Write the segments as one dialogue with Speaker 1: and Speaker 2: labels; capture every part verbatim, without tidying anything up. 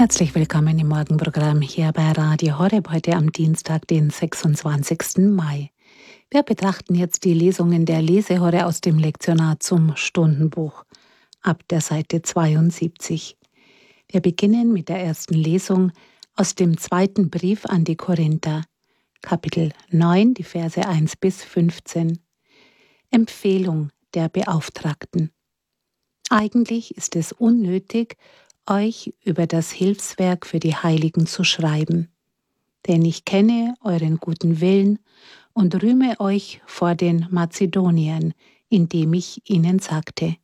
Speaker 1: Herzlich willkommen im Morgenprogramm hier bei Radio Horeb, heute am Dienstag, den sechsundzwanzigsten Mai. Wir betrachten jetzt die Lesungen der Lesehore aus dem Lektionar zum Stundenbuch ab der Seite zweiundsiebzig. Wir beginnen mit der ersten Lesung aus dem zweiten Brief an die Korinther, Kapitel neun, die Verse eins bis fünfzehn. Empfehlung der Beauftragten. Eigentlich ist es unnötig, euch über das Hilfswerk für die Heiligen zu schreiben. Denn ich kenne euren guten Willen und rühme euch vor den Mazedoniern, indem ich ihnen sagte: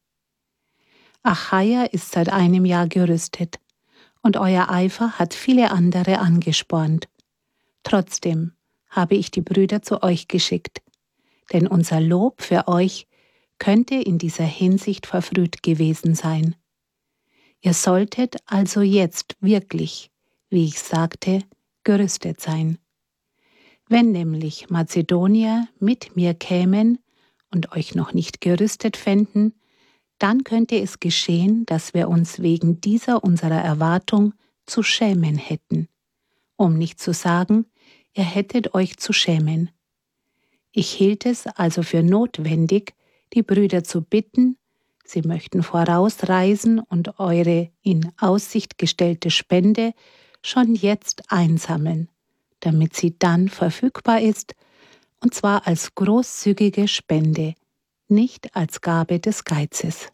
Speaker 1: Achaia ist seit einem Jahr gerüstet, und euer Eifer hat viele andere angespornt. Trotzdem habe ich die Brüder zu euch geschickt, denn unser Lob für euch könnte in dieser Hinsicht verfrüht gewesen sein. Ihr solltet also jetzt wirklich, wie ich sagte, gerüstet sein. Wenn nämlich Mazedonier mit mir kämen und euch noch nicht gerüstet fänden, dann könnte es geschehen, dass wir uns wegen dieser unserer Erwartung zu schämen hätten, um nicht zu sagen, ihr hättet euch zu schämen. Ich hielt es also für notwendig, die Brüder zu bitten, sie möchten vorausreisen und eure in Aussicht gestellte Spende schon jetzt einsammeln, damit sie dann verfügbar ist, und zwar als großzügige Spende, nicht als Gabe des Geizes.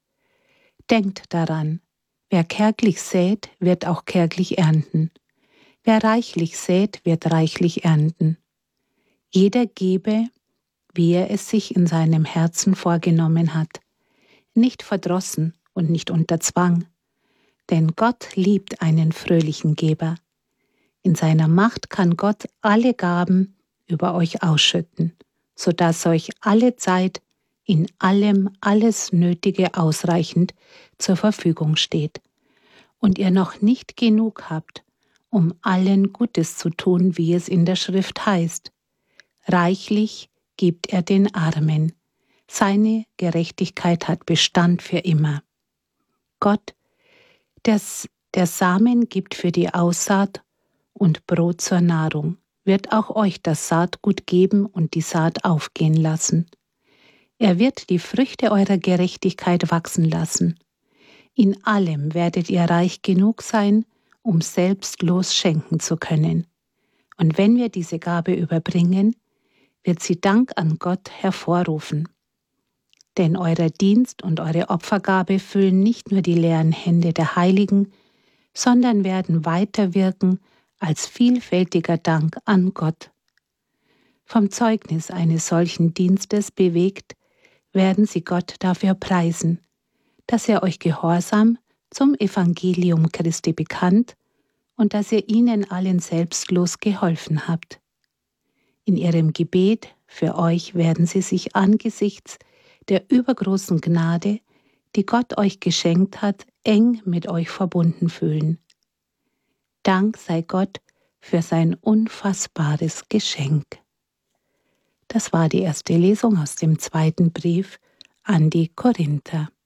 Speaker 1: Denkt daran, wer kärglich sät, wird auch kärglich ernten. Wer reichlich sät, wird reichlich ernten. Jeder gebe, wie er es sich in seinem Herzen vorgenommen hat, nicht verdrossen und nicht unter Zwang, denn Gott liebt einen fröhlichen Geber. In seiner Macht kann Gott alle Gaben über euch ausschütten, sodass euch alle Zeit in allem alles Nötige ausreichend zur Verfügung steht und ihr noch nicht genug habt, um allen Gutes zu tun, wie es in der Schrift heißt. Reichlich gibt er den Armen. Seine Gerechtigkeit hat Bestand für immer. Gott, das, der Samen gibt für die Aussaat und Brot zur Nahrung, wird auch euch das Saatgut geben und die Saat aufgehen lassen. Er wird die Früchte eurer Gerechtigkeit wachsen lassen. In allem werdet ihr reich genug sein, um selbstlos schenken zu können. Und wenn wir diese Gabe überbringen, wird sie Dank an Gott hervorrufen. Denn euer Dienst und eure Opfergabe füllen nicht nur die leeren Hände der Heiligen, sondern werden weiterwirken als vielfältiger Dank an Gott. Vom Zeugnis eines solchen Dienstes bewegt, werden sie Gott dafür preisen, dass er euch gehorsam zum Evangelium Christi bekannt und dass ihr ihnen allen selbstlos geholfen habt. In ihrem Gebet für euch werden sie sich angesichts der übergroßen Gnade, die Gott euch geschenkt hat, eng mit euch verbunden fühlen. Dank sei Gott für sein unfassbares Geschenk. Das war die erste Lesung aus dem zweiten Brief an die Korinther.